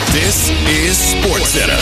This is SportsCenter.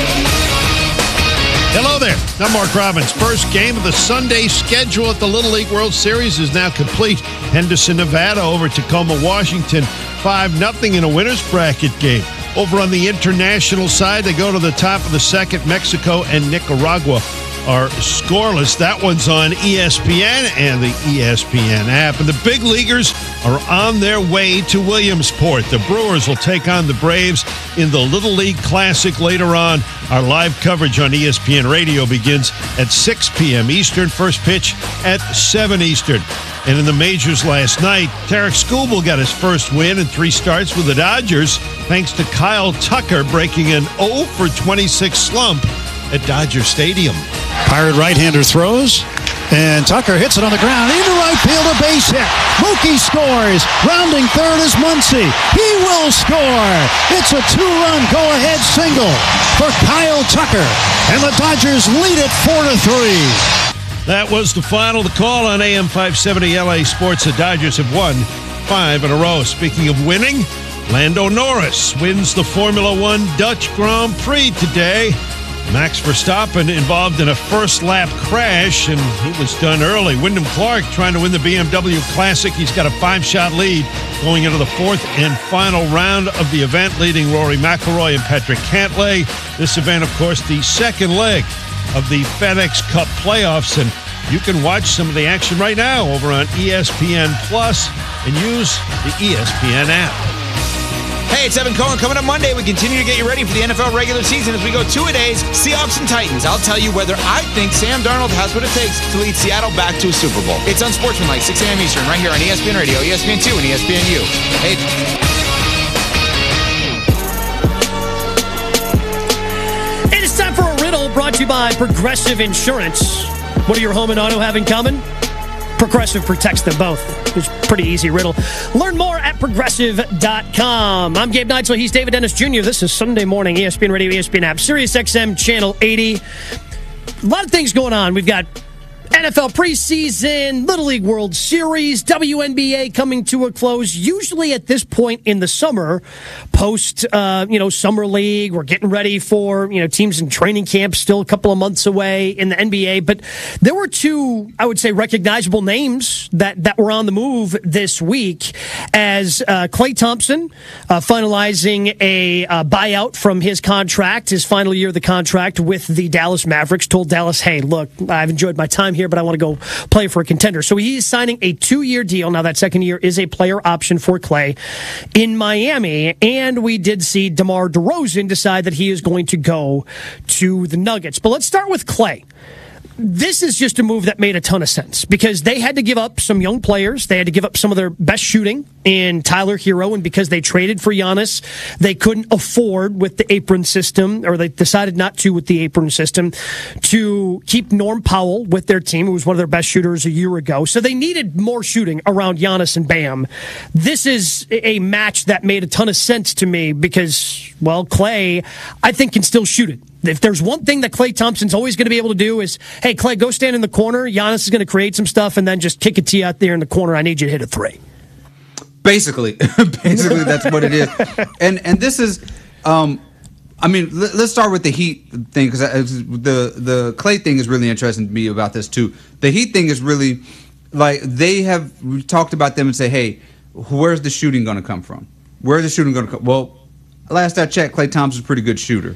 Hello there. I'm Mark Robbins. First game of the Sunday schedule at the Little League World Series is now complete. Henderson, Nevada over Tacoma, Washington, 5-0 in a winner's bracket game. Over on the international side, they go to the top of the second. Mexico and Nicaragua are scoreless. That one's on ESPN and the ESPN app. And the big leaguers are on their way to Williamsport. The Brewers will take on the Braves in the Little League Classic later on. Our live coverage on ESPN Radio begins at 6 p.m. Eastern. First pitch at 7 Eastern. And in the majors last night, Tarek Skubal got his first win in 3 starts with the Dodgers, thanks to Kyle Tucker breaking an 0-for-26 slump at Dodger Stadium. Pirate right-hander throws, and Tucker hits it on the ground. Into right field, a base hit. Mookie scores. Rounding third is Muncy. He will score. It's a 2-run go-ahead single for Kyle Tucker, and the Dodgers lead it 4-3. That was the final. The call on AM 570 LA Sports. The Dodgers have won 5 in a row. Speaking of winning, Lando Norris wins the Formula One Dutch Grand Prix today. Max Verstappen involved in a first-lap crash, and he was done early. Wyndham Clark trying to win the BMW Classic. He's got a 5-shot lead going into the 4th and final round of the event, leading Rory McIlroy and Patrick Cantlay. This event, of course, the second leg of the FedEx Cup playoffs, and you can watch some of the action right now over on ESPN Plus and use the ESPN app. Hey, it's Evan Cohen. Coming up Monday, we continue to get you ready for the NFL regular season as we go 2-a-days, Seahawks and Titans. I'll tell you whether I think Sam Darnold has what it takes to lead Seattle back to a Super Bowl. It's Unsportsmanlike, 6 a.m. Eastern, right here on ESPN Radio, ESPN2, and ESPNU. Hey. It is time for a riddle brought to you by Progressive Insurance. What do your home and auto have in common? Progressive protects them both. It's a pretty easy riddle. Learn more at Progressive.com. I'm Gabe Neitzel. He's David Dennis Jr. This is Sunday morning, ESPN Radio, ESPN app, Sirius XM Channel 80. A lot of things going on. We've got NFL preseason, Little League World Series, WNBA coming to a close. Usually at this point in the summer, post, summer league, we're getting ready for, teams in training camp, still a couple of months away in the NBA. But there were 2, I would say, recognizable names that were on the move this week as Klay Thompson finalizing a buyout from his contract, his final year of the contract with the Dallas Mavericks, told Dallas, hey, look, I've enjoyed my time here, but I want to go play for a contender. So he's signing a 2-year deal. Now that second year is a player option for Klay in Miami. And we did see DeMar DeRozan decide that he is going to go to the Nuggets. But let's start with Klay. This is just a move that made a ton of sense because they had to give up some young players. They had to give up some of their best shooting in Tyler Hero, and because they traded for Giannis, they couldn't afford with the apron system, or they decided not to with the apron system, to keep Norm Powell with their team, who was one of their best shooters a year ago. So they needed more shooting around Giannis and Bam. This is a match that made a ton of sense to me because, well, Klay, I think, can still shoot it. If there's one thing that Klay Thompson's always going to be able to do is, hey, Klay, go stand in the corner. Giannis is going to create some stuff and then just kick it to you out there in the corner. I need you to hit a 3. Basically, that's what it is. And this is, let's start with the Heat thing because the Klay thing is really interesting to me about this too. The Heat thing is really like we talked about them and say, hey, where's the shooting going to come from? Where's the shooting going to come? Well, last I checked, Klay Thompson's a pretty good shooter.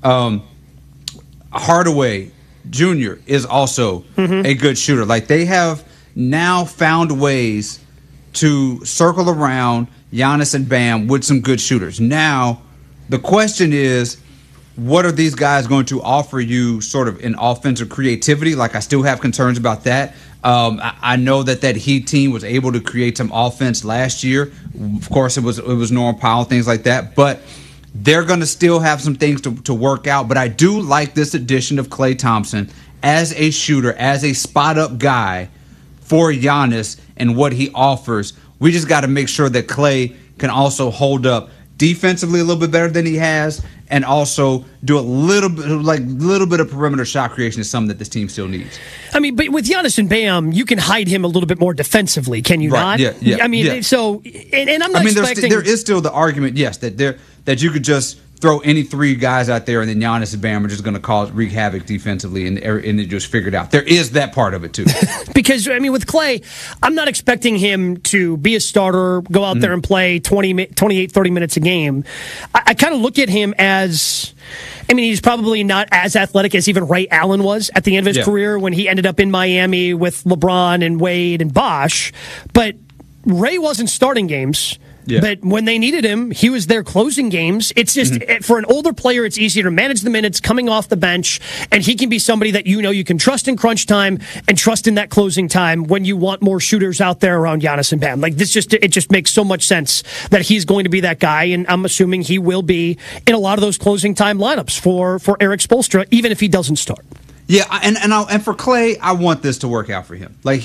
Hardaway Jr. is also a good shooter. Like, they have now found ways to circle around Giannis and Bam with some good shooters. Now, the question is, what are these guys going to offer you sort of in offensive creativity? Like, I still have concerns about that. I know that Heat team was able to create some offense last year. Of course, it was Norm Powell, things like that. But they're going to still have some things to work out. But I do like this addition of Klay Thompson as a shooter, as a spot-up guy for Giannis and what he offers. We just got to make sure that Klay can also hold up defensively a little bit better than he has, and also do a little bit of perimeter shot creation is something that this team still needs. I mean, but with Giannis and Bam, you can hide him a little bit more defensively, can you not? Yeah. I mean, so, and I'm not expecting... there is still the argument, yes, that you could just throw any three guys out there, and then Giannis and Bam are just going to wreak havoc defensively, and it just figured out. There is that part of it too. Because I mean, with Clay, I'm not expecting him to be a starter, go out there and play 28, 30 minutes a game. I kind of look at him as, I mean, he's probably not as athletic as even Ray Allen was at the end of his career when he ended up in Miami with LeBron and Wade and Bosh. But Ray wasn't starting games. Yeah. But when they needed him, he was there closing games. It's just, for an older player, it's easier to manage the minutes coming off the bench, and he can be somebody that you can trust in crunch time and trust in that closing time when you want more shooters out there around Giannis and Bam. Like, it just makes so much sense that he's going to be that guy, and I'm assuming he will be in a lot of those closing time lineups for Erik Spoelstra, even if he doesn't start. Yeah, and for Clay, I want this to work out for him. Like,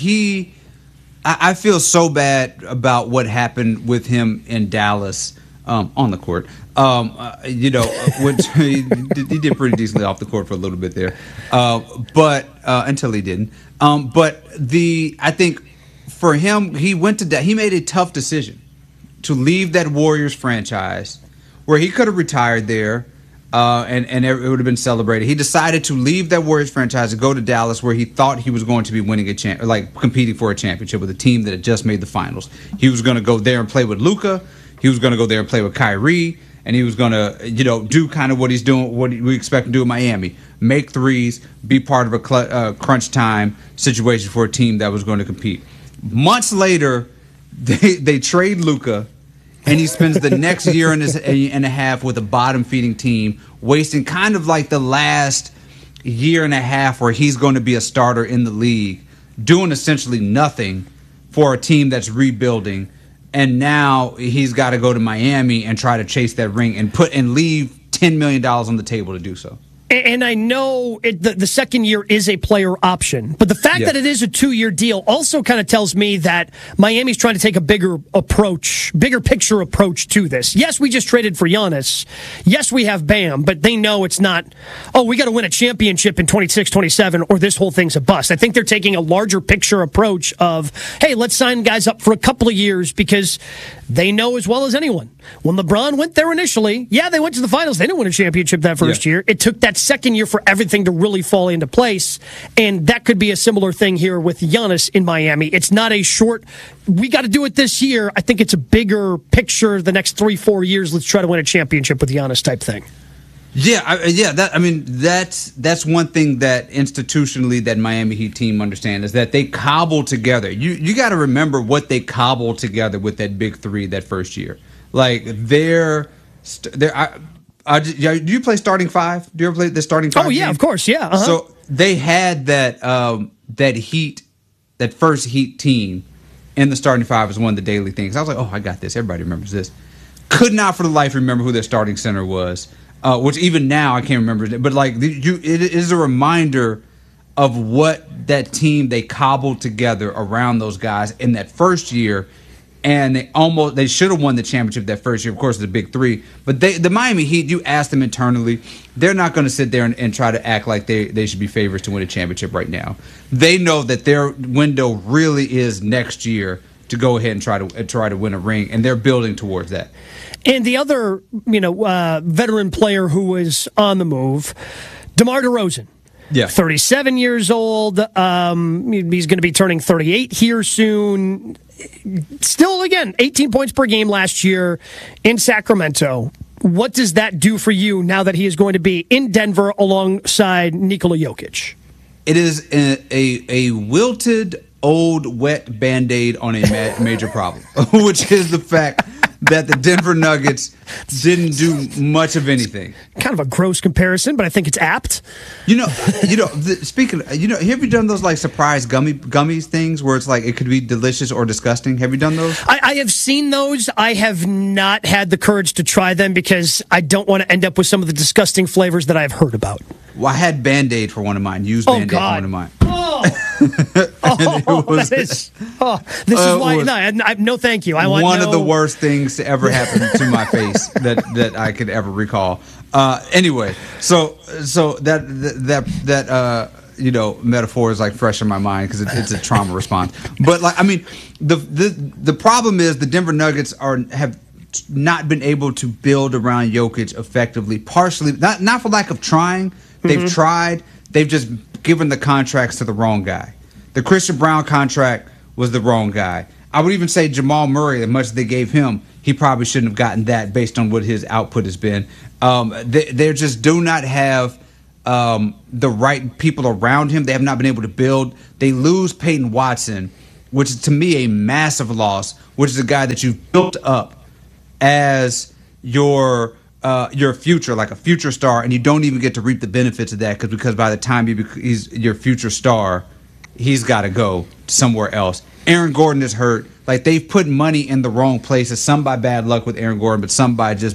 I feel so bad about what happened with him in Dallas on the court. Which he did pretty decently off the court for a little bit there, but until he didn't. I think for him, he made a tough decision to leave that Warriors franchise where he could have retired there. And it would have been celebrated. He decided to leave that Warriors franchise and go to Dallas, where he thought he was going to be winning competing for a championship with a team that had just made the finals. He was going to go there and play with Luka. He was going to go there and play with Kyrie, and he was going to, do kind of what he's doing, what we expect him to do in Miami: make threes, be part of a crunch time situation for a team that was going to compete. Months later, they trade Luka. And he spends the next year and a half with a bottom-feeding team, wasting kind of like the last year and a half where he's going to be a starter in the league, doing essentially nothing for a team that's rebuilding. And now he's got to go to Miami and try to chase that ring and leave $10 million on the table to do so. And I know the second year is a player option, but the fact that it is a 2-year deal also kind of tells me that Miami's trying to take a bigger picture approach to this. Yes, we just traded for Giannis. Yes, we have Bam, but they know it's not, we got to win a championship in 26, 27, or this whole thing's a bust. I think they're taking a larger picture approach of, hey, let's sign guys up for a couple of years, because they know as well as anyone, when LeBron went there initially, they went to the finals. They didn't win a championship that first year. It took that second year for everything to really fall into place, and that could be a similar thing here with Giannis in Miami. It's not a short, we got to do it this year. I think it's a bigger picture, the next 3-4 years, let's try to win a championship with Giannis type thing. That's one thing that institutionally that Miami Heat team understand, is that they cobble together. You got to remember what they cobbled together with that big three that first year. Like do you play starting five? Do you ever play the starting five? Oh yeah, game? Of course, yeah. Uh-huh. So they had that first Heat team in the starting five as one of the daily things. I was like, I got this. Everybody remembers this. Could not for the life remember who their starting center was. Which even now I can't remember. But it is a reminder of what that team they cobbled together around those guys in that first year. And they should have won the championship that first year. Of course, the big three. But the Miami Heat, you ask them internally, they're not going to sit there and try to act like they should be favorites to win a championship right now. They know that their window really is next year to go ahead and try to win a ring, and they're building towards that. And the other, veteran player who was on the move, DeMar DeRozan. Yeah. 37 years old. He's going to be turning 38 here soon. Still, again, 18 points per game last year in Sacramento. What does that do for you now that he is going to be in Denver alongside Nikola Jokic? It is a wilted, old, wet Band-Aid on a major problem, which is the fact that the Denver Nuggets didn't do much of anything. Kind of a gross comparison, but I think it's apt. Speaking, have you done those like surprise gummies things where it's like it could be delicious or disgusting? Have you done those? I have seen those. I have not had the courage to try them because I don't want to end up with some of the disgusting flavors that I've heard about. Well, I had Band-Aid for one of mine. Used Band-Aid for one of mine. This is why. No, thank you. I want one of the worst things to ever happen to my face that I could ever recall. Anyway, so that metaphor is like fresh in my mind because it's a trauma response. But the problem is the Denver Nuggets have not been able to build around Jokic effectively. Partially, not for lack of trying. They've tried. They've just given the contracts to the wrong guy. The Christian Brown contract was the wrong guy. I would even say Jamal Murray, as much as they gave him, he probably shouldn't have gotten that based on what his output has been. They just do not have the right people around him. They have not been able to build. They lose Peyton Watson, which is to me a massive loss, which is a guy that you've built up as your future, like a future star, and you don't even get to reap the benefits of that because by the time he's your future star, he's got to go somewhere else. Aaron Gordon is hurt. Like, they've put money in the wrong places, some by bad luck with Aaron Gordon, but some by just